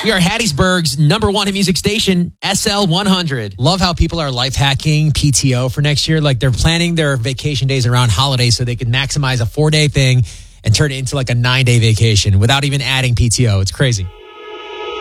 We are Hattiesburg's number one music station, SL100. Love how people are life hacking PTO for next year. Like they're planning their vacation days around holidays so they can maximize a 4-day thing and turn it into like a 9-day vacation without even adding PTO. It's crazy.